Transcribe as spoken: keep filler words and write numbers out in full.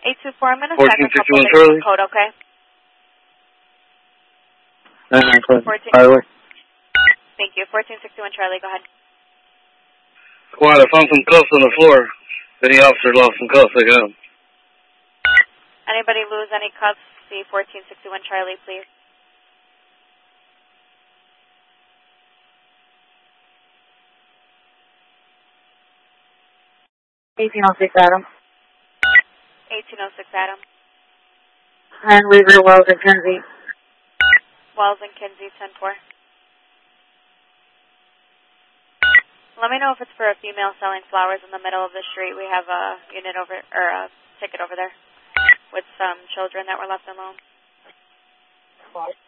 eight two four, I'm going to check fourteen a couple sixty-one of Charlie. code, okay? nine nine Clinton. fourteen Highway. Thank you. fourteen sixty-one Charlie, go ahead. Squad, I found some cuffs on the floor. Any officer lost some cuffs, I got them. Anybody lose any cuffs? See fourteen sixty-one Charlie, please. eighteen oh six Adam. eighteen oh six Adam. And Weaver, Wells, and Kenzie. Wells and Kinsey, ten four. Let me know if it's for a female selling flowers in the middle of the street. We have a unit over, or a ticket over there with some children that were left alone. What?